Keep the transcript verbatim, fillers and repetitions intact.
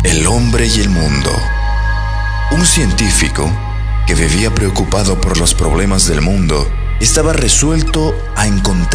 El hombre y el mundo. Un científico que vivía preocupado por los problemas del mundo estaba resuelto a encontrar